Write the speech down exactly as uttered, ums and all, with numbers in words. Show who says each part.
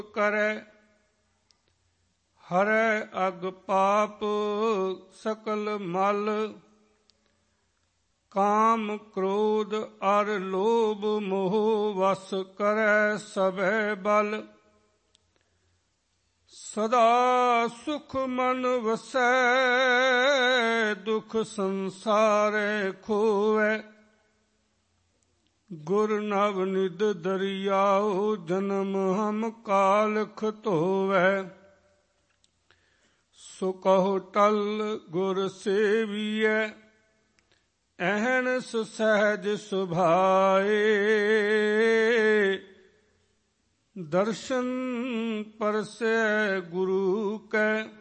Speaker 1: ਕਰੈ। ਹਰੈ ਅਗ ਪਾਪ ਸਕਲ ਮਲ, ਕਾਮ ਕ੍ਰੋਧ ਅਰ ਲੋਭ ਮੋਹ ਵਸ ਕਰੈ ਸਭੈ ਬਲ। ਸਦਾ ਸੁਖ ਮਨ ਵਸੈ, ਦੁਖ ਸੰਸਾਰੈ ਖੋਵੈ। ਗੁਰ ਨਵਨਿਧ ਦਰਿਆਉ, ਜਨਮ ਹਮ ਕਾਲਖ ਧੋਵੈ। ਸੋ ਕਹੋ ਟਲ ਗੁਰ ਸੇਵੀਐ, ਅਹਨਿ ਸਹਿਜ ਸੁਭਾਏ। ਦਰਸ਼ਨ ਪਰਸੈ ਗੁਰੂ ਕੈ,